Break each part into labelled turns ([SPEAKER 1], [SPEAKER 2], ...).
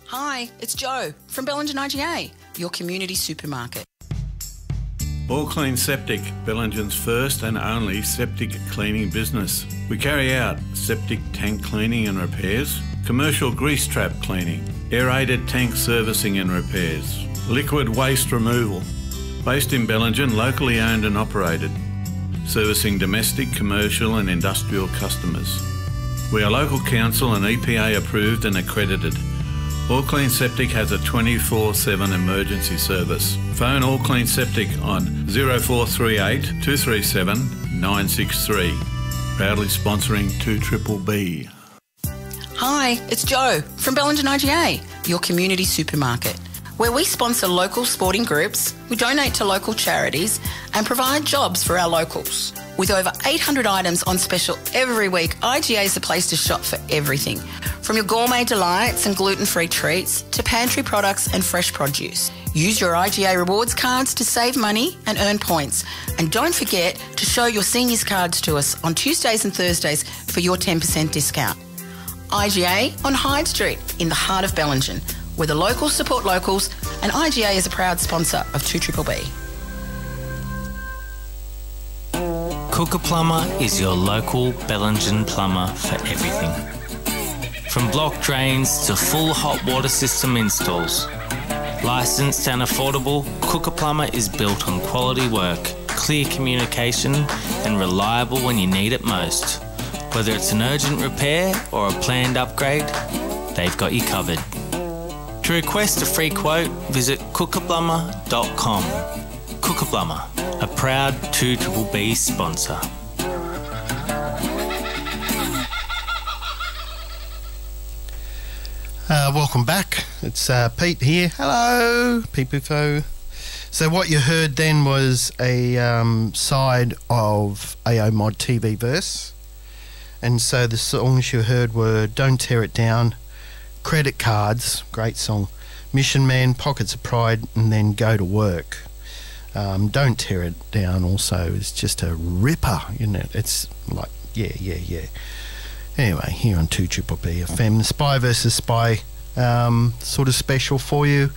[SPEAKER 1] Hi, it's Joe from Bellingen IGA, your community supermarket.
[SPEAKER 2] All Clean Septic, Bellingen's first and only septic cleaning business. We carry out septic tank cleaning and repairs, commercial grease trap cleaning, aerated tank servicing and repairs, liquid waste removal. Based in Bellingen, locally owned and operated, servicing domestic, commercial and industrial customers. We are local council and EPA approved and accredited. All Clean Septic has a 24/7 emergency service. Phone All Clean Septic on 0438 237 963. Proudly sponsoring 2BBB.
[SPEAKER 1] Hi, it's Joe from Bellingen IGA, your community supermarket, where we sponsor local sporting groups, we donate to local charities and provide jobs for our locals. With over 800 items on special every week, IGA is the place to shop for everything, from your gourmet delights and gluten-free treats to pantry products and fresh produce. Use your IGA rewards cards to save money and earn points. And don't forget to show your seniors cards to us on Tuesdays and Thursdays for your 10% discount. IGA on Hyde Street in the heart of Bellingen, where the locals support locals, and IGA is a proud sponsor of 2BBB.
[SPEAKER 3] Cooker Plumber is your local Bellingen plumber for everything. From block drains to full hot water system installs. Licensed and affordable, Cooker Plumber is built on quality work, clear communication and reliable when you need it most. Whether it's an urgent repair or a planned upgrade, they've got you covered. To request a free quote, visit cookerplumber.com. Cooker Plumber, a proud 2BBB sponsor.
[SPEAKER 4] Welcome back. It's Pete here. Hello, Pete Buffo. So what you heard then was a side of AO Mod TV verse. And so the songs you heard were Don't Tear It Down, Credit Cards, great song, Mission Man, Pockets of Pride, and then Go to Work. Don't Tear It Down also is just a ripper, isn't it? It's like, yeah. Anyway, here on 2BBB FM, the Spy versus Spy sort of special for you.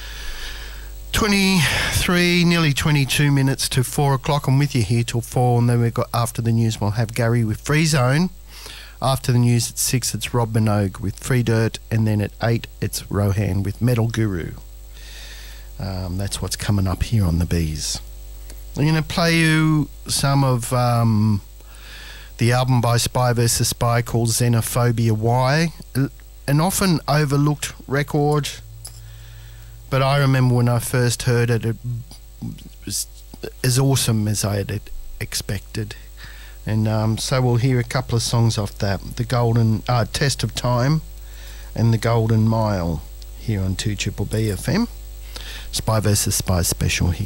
[SPEAKER 4] 23, nearly 22 minutes to 4 o'clock. I'm with you here till 4, and then we've got after the news, we'll have Gary with Free Zone. After the news at 6, it's Rob Minogue with Free Dirt, and then at 8, it's Rohan with Metal Guru. That's what's coming up here on the Bees. I'm going to play you some of the album by Spy vs. Spy called Xenophobia Why, an often overlooked record, but I remember when I first heard it, it was as awesome as I had expected. And so we'll hear a couple of songs off that, the Golden Test of Time and the Golden Mile here on 2BBB FM. Spy vs. Spy special here.